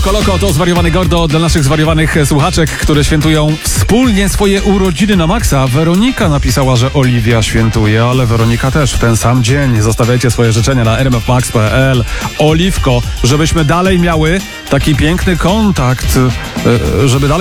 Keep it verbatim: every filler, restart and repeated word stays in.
Loko Loko to zwariowany Gordo dla naszych zwariowanych słuchaczek, które świętują wspólnie swoje urodziny na maksa. Weronika napisała, że Oliwia świętuje, ale Weronika też w ten sam dzień. Zostawiajcie swoje życzenia na r m f max kropka p l. Oliwko, żebyśmy dalej miały taki piękny kontakt, żeby dalej